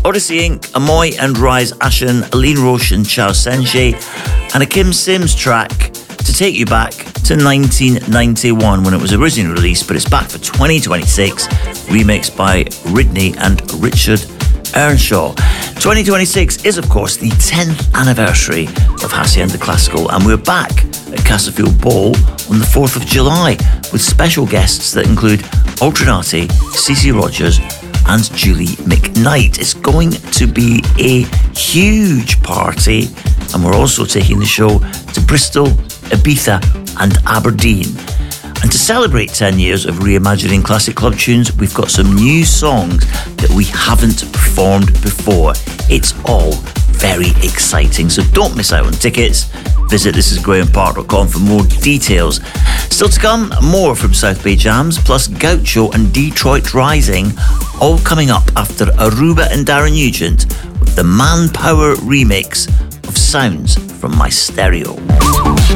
Odyssey Inc., Amoy and Rise Ashen, Aline Roche and Charles Senche, and a Kim Sims track to take you back to 1991 when it was originally released, but it's back for 2026, remixed by Ridney and Richard Earnshaw. 2026 is, of course, the 10th anniversary of Hacienda Classical, and we're back at Castlefield Bowl on the 4th of July with special guests that include Altrinati, CeCe Rogers and Julie McKnight. It's going to be a huge party, and we're also taking the show to Bristol, Ibiza and Aberdeen. And to celebrate 10 years of reimagining classic club tunes, we've got some new songs that we haven't performed before. It's all very exciting, so don't miss out on tickets. Visit thisisgrahampark.com for more details. Still to come, more from South Bay Jams, plus Gaucho and Detroit Rising, all coming up after Aruba and Darren Nugent with the Manpower remix of Sounds from My Stereo.